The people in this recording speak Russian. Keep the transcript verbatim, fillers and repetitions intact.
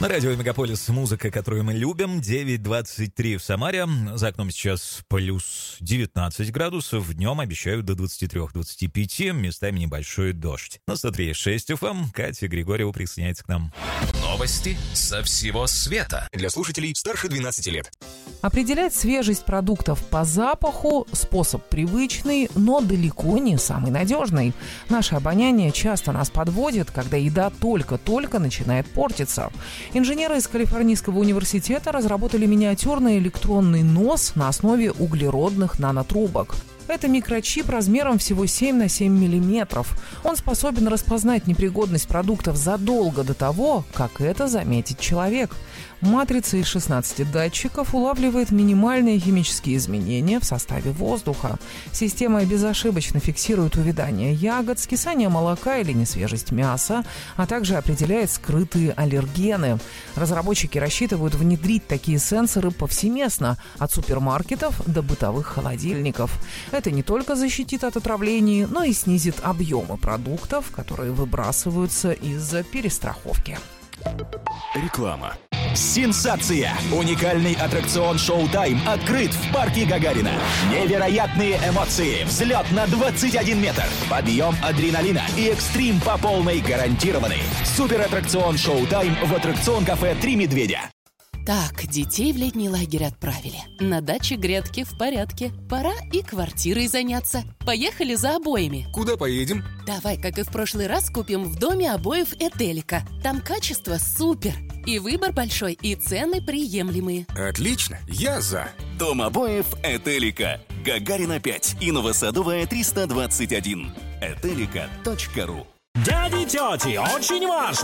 На радио «Мегаполис» музыка, которую мы любим. девять двадцать три в Самаре. За окном сейчас плюс девятнадцать градусов. Днем обещают до двадцати трёх — двадцати пяти. Местами небольшой дождь. На сто три и шесть эф эм Катя Григорьева присоединяется к нам. Новости со всего света. Для слушателей старше двенадцати лет. Определять свежесть продуктов по запаху – способ привычный, но далеко не самый надежный. Наше обоняние часто нас подводит, когда еда только-только начинает портиться. Инженеры из Калифорнийского университета разработали миниатюрный электронный нос на основе углеродных нанотрубок. Это микрочип размером всего семь на семь миллиметров. Он способен распознать непригодность продуктов задолго до того, как это заметит человек. Матрица из шестнадцати датчиков улавливает минимальные химические изменения в составе воздуха. Система безошибочно фиксирует увядание ягод, скисание молока или несвежесть мяса, а также определяет скрытые аллергены. Разработчики рассчитывают внедрить такие сенсоры повсеместно, от супермаркетов до бытовых холодильников. Это не только защитит от отравлений, но и снизит объемы продуктов, которые выбрасываются из-за перестраховки. Реклама. Сенсация! Уникальный аттракцион «Шоу-тайм» открыт в парке Гагарина. Невероятные эмоции, взлет на двадцать один метр, подъем адреналина и экстрим по полной гарантированы. Суператтракцион «Шоу-тайм» в аттракцион-кафе «Три медведя». Так, детей в летний лагерь отправили. На даче грядки в порядке. Пора и квартирой заняться. Поехали за обоями. Куда поедем? Давай, как и в прошлый раз, купим в доме обоев «Этелика». Там качество супер. И выбор большой, и цены приемлемые. Отлично, я за. Дом обоев «Этелика». Гагарина пять и Новосадовая триста двадцать один. этелика точка ру. Дяди, тети, очень важно!